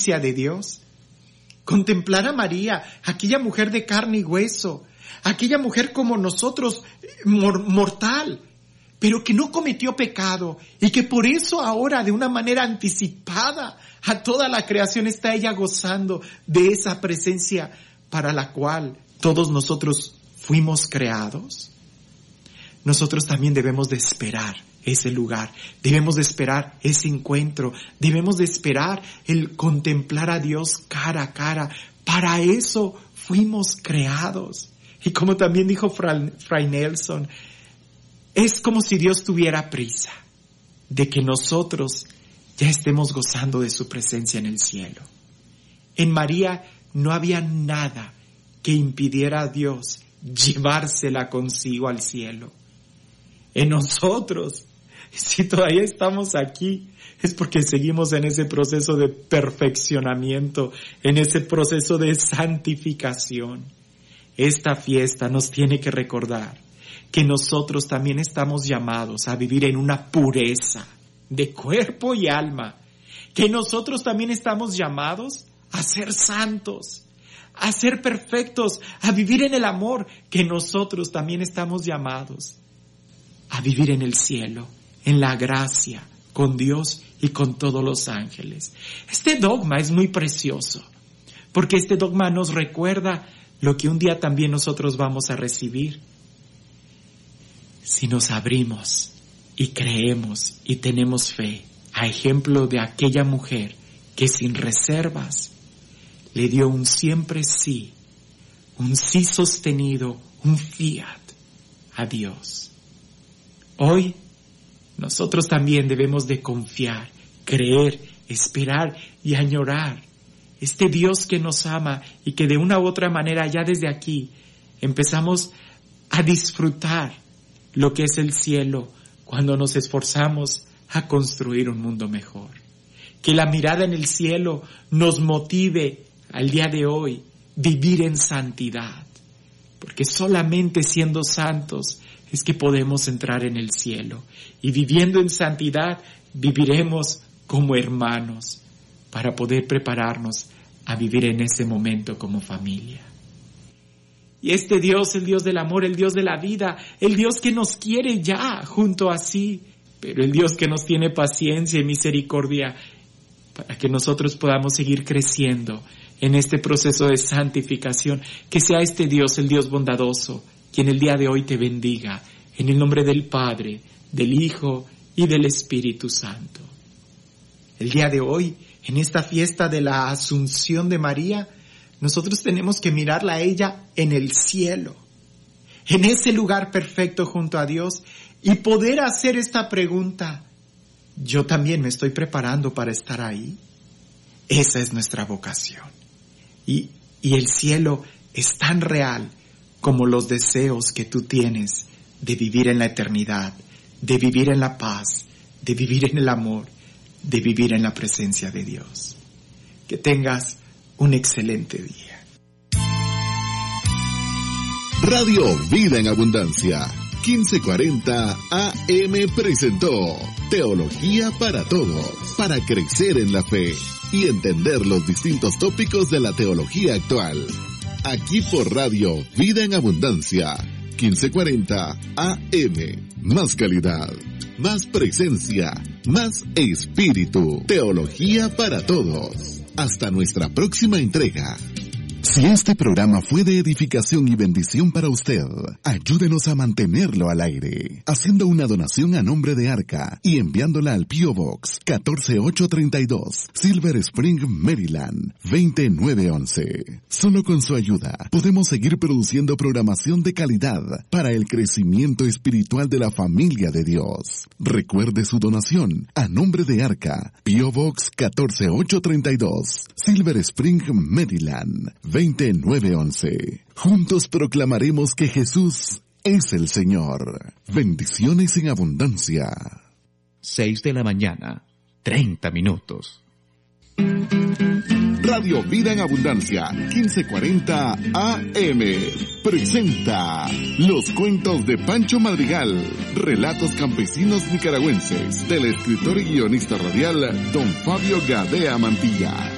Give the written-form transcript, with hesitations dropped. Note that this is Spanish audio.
de Dios. Contemplar a María, aquella mujer de carne y hueso, aquella mujer como nosotros, mortal, pero que no cometió pecado y que por eso ahora de una manera anticipada a toda la creación está ella gozando de esa presencia para la cual todos nosotros fuimos creados. Nosotros también debemos de esperar ese lugar, debemos de esperar ese encuentro, debemos de esperar el contemplar a Dios cara a cara. Para eso fuimos creados. Y como también dijo Fray Nelson, es como si Dios tuviera prisa de que nosotros ya estemos gozando de su presencia en el cielo. En María no había nada que impidiera a Dios llevársela consigo al cielo. En nosotros, si todavía estamos aquí, es porque seguimos en ese proceso de perfeccionamiento, en ese proceso de santificación. Esta fiesta nos tiene que recordar que nosotros también estamos llamados a vivir en una pureza de cuerpo y alma, que nosotros también estamos llamados a ser santos, a ser perfectos, a vivir en el amor, que nosotros también estamos llamados a vivir en el cielo, en la gracia, con Dios y con todos los ángeles. Este dogma es muy precioso, porque este dogma nos recuerda lo que un día también nosotros vamos a recibir. Si nos abrimos y creemos y tenemos fe, a ejemplo de aquella mujer que sin reservas le dio un siempre sí, un sí sostenido, un fiat a Dios. Hoy nosotros también debemos de confiar, creer, esperar y añorar este Dios que nos ama y que de una u otra manera ya desde aquí empezamos a disfrutar lo que es el cielo cuando nos esforzamos a construir un mundo mejor. Que la mirada en el cielo nos motive al día de hoy vivir en santidad, porque solamente siendo santos es que podemos entrar en el cielo, y viviendo en santidad viviremos como hermanos para poder prepararnos a vivir en ese momento como familia. Y este Dios, el Dios del amor, el Dios de la vida, el Dios que nos quiere ya junto a sí, pero el Dios que nos tiene paciencia y misericordia para que nosotros podamos seguir creciendo en este proceso de santificación. Que sea este Dios, el Dios bondadoso, quien el día de hoy te bendiga, en el nombre del Padre, del Hijo y del Espíritu Santo. El día de hoy, en esta fiesta de la Asunción de María, nosotros tenemos que mirarla a ella en el cielo, en ese lugar perfecto junto a Dios, y poder hacer esta pregunta: ¿yo también me estoy preparando para estar ahí? Esa es nuestra vocación. Y el cielo es tan real como los deseos que tú tienes de vivir en la eternidad, de vivir en la paz, de vivir en el amor, de vivir en la presencia de Dios. Que tengas un excelente día. Radio Vida en Abundancia, 1540 AM presentó Teología para Todos, para crecer en la fe y entender los distintos tópicos de la teología actual. Aquí por Radio Vida en Abundancia, 1540 AM. Más calidad, más presencia, más espíritu. Teología para Todos. Hasta nuestra próxima entrega. Si este programa fue de edificación y bendición para usted, ayúdenos a mantenerlo al aire, haciendo una donación a nombre de Arca y enviándola al P.O. Box 14832, Silver Spring, Maryland, 20911. Solo con su ayuda podemos seguir produciendo programación de calidad para el crecimiento espiritual de la familia de Dios. Recuerde su donación a nombre de Arca, P.O. Box 14832, Silver Spring, Maryland, 20911. Juntos proclamaremos que Jesús es el Señor. Bendiciones en abundancia. 6:30 a.m. Radio Vida en Abundancia, 1540 AM, presenta Los Cuentos de Pancho Madrigal, relatos campesinos nicaragüenses, del escritor y guionista radial Don Fabio Gadea Mantilla.